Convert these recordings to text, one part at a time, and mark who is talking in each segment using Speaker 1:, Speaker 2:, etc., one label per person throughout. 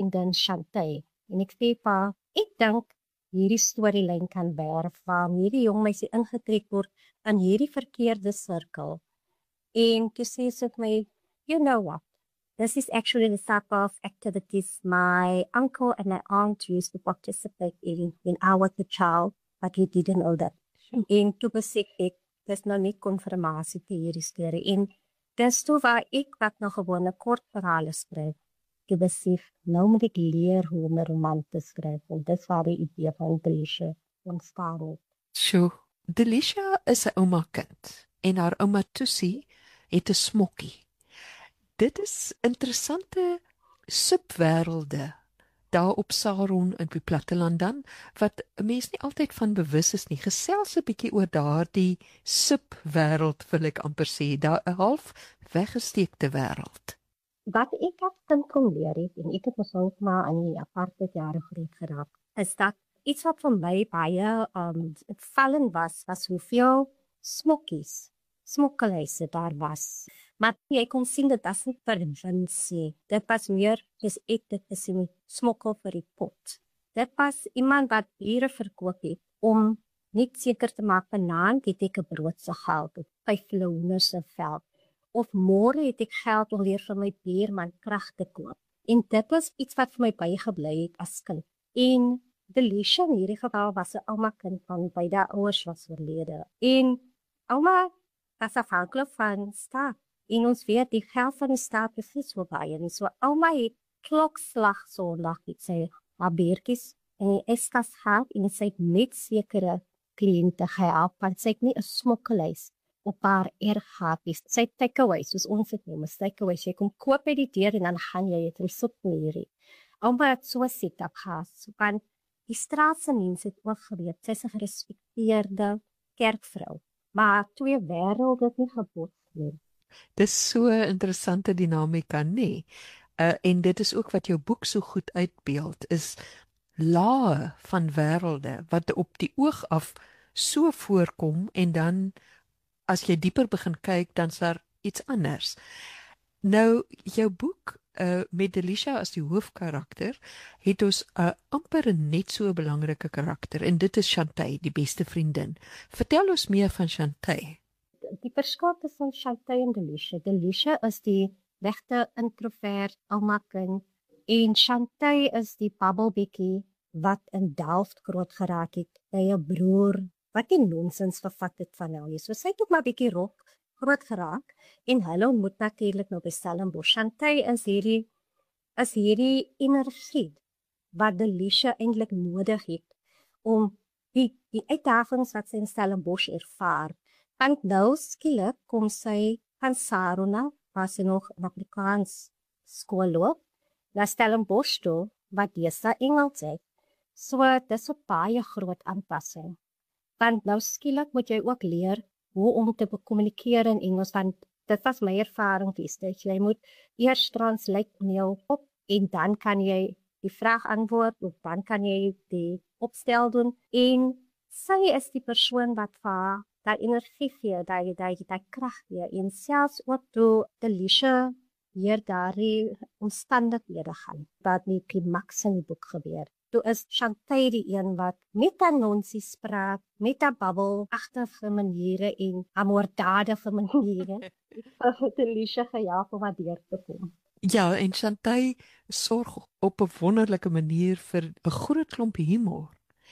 Speaker 1: vriendin Chantay. En ek sê pa, ek dink hierdie storielyn kan werf waar hierdie jong meisie ingetrek word in hierdie verkeerde sirkel. En toe sê sy vir my, you know what? This is actually the type of activities my uncle and my aunt used to participate in when I was a child, but we didn't know that. En toe besef ek, dis nou nie konfirmasie te hierdie storie. En dis toe waar ek wat nou gewone kort verhale skryf, ek besef, nou moet ek leer hoe om 'n roman te skryf. En dis waar die idee van Delisha ontstaan het.
Speaker 2: Sjoe, Delisha is 'n ouma kind en haar ouma Tussie het 'n smokkie. Dit is interessante subwêrelde daar op Saron in die platteland dan, wat 'n mens nie altyd van bewus is nie. Gesels 'n bietjie oor daardie subwêreld, wil ek amper sê, daar 'n half weggesteekte wêreld.
Speaker 1: Wat ek as kind kon leer het, en ek het myself maar in die apartheid jare groot geraak, is dat iets wat vir my baie opvallend was hoeveel smokkelhuise daar was. Maar jy kon sien dat is nie verwinsie. Dit was meer, dis ek dit is nie smokkel vir die pot. Dit was iemand wat biere verkoop het, om net seker te maak, vanaand het ek 'n broodse geld, of 5 hoender se vel. Of môre het ek geld om weer vir my buurman krag te koop. En dit was iets wat vir my bygebly het as kind. En Delisha in hierdie geval was 'n ouma kind van beide ouers was oorlede. En ouma was afhanklik van staat. En ons weet die geld van die staat presies voorbij. En so ouma het klokslag Sondag het sy haar beertjies en die eskas gehad en sy het net sekere kliënte gehelp, want sy het nie 'n smokkelhuis op haar erf gehad nie. Sy het takeaway, soos ons het noem, 'n takeaway. Jy kom koop by die deur en dan gaan jy het 'n soepmerie. Ouma het so 'n setup gehad, want die straatse mense het ook geweet, sy is 'n gerespekteerde kerkvrou. Maar twee wêrelde het nie gebots nie.
Speaker 2: Dis so 'n interessante dinamika, nee. En dit is ook wat jou boek so goed uitbeeld, is lae van wêrelde wat op die oog af so voorkom en dan as jy dieper begin kyk, dan is daar iets anders. Nou, jou boek met Delisha as die hoofkarakter, het ons amper 'n net so belangrike karakter, en dit is Chantay, die beste vriendin. Vertel ons meer van Chantay.
Speaker 1: Die verskil tussen Chantay en Delisha. Delisha is die regte introvert ouma kind, en Chantay is die babbelbekkie wat in Delft groot geraak het by 'n broer wat die nonsens vervat het van nou. So sy het ook maar bietjie rok groot geraak en hulle ontmoet natuurlik nou by Stellenbosch. Chantay is hierdie energie wat Delisha eintlik nodig het om die uitdagings wat sy in Stellenbosch ervaar. Want nou skielik kom sy van Saron, waar sy nog in Afrikaans skool loop, na Stellenbosch toe, wat deesdae Engels het. So dis 'n baie groot aanpassing. Want nou skielik moet jy ook leer hoe om te kommunikeer in Engels, want dit was my ervaring destyds. Jy moet eers translate mail op en dan kan jy die vraag antwoord of dan kan jy die opstel doen. En sy is die persoon wat vir daai energie gee, daai krag gee. En selfs ook toe Delisha hier daardie omstandighede gaan, wat nie klimaks in die boek gebeur. Toe is Chantay die een wat met haar nonsies praat, met haar babbelagtige maniere en haar moorddadige maniere Delisha gehelp om haar deur te kom.
Speaker 2: Ja, en Chantay sorg op 'n wonderlike manier vir 'n groot klomp humor.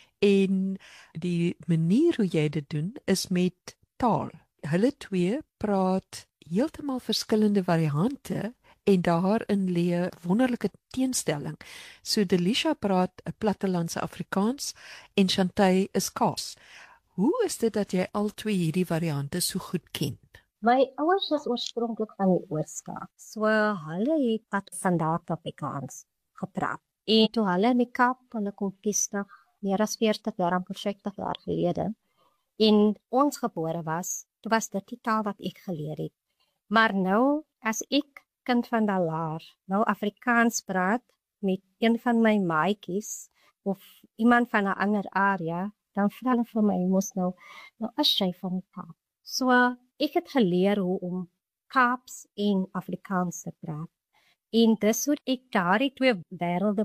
Speaker 2: En die manier hoe jy dit doen is met taal. Hulle twee praat heeltemal verskillende variante en daarin lê wonderlike teenstelling. So Delisha praat 'n plattelandse Afrikaans en Chantay is Kaap. Hoe is dit dat jy al twee hierdie variante so goed ken?
Speaker 1: My ouers is oorspronklik van die Oos-Kaap. So hulle het wat standaard Afrikaans gepraat. En toe hulle in die Kaap hulle kom vestig, meer as 40 jaar, amper 60 jaar gelede, en ons gebore was, toe was dit die taal wat ek geleer het. Maar nou, as ek kind van Dalaar nou Afrikaans praat met een van my maatjies of iemand van 'n ander area, dan vra hulle vir my mos nou as jy van die Kaap. So ek het geleer hoe om Kaaps en Afrikaans te praat. En dis hoe ek daardie twee wêrelde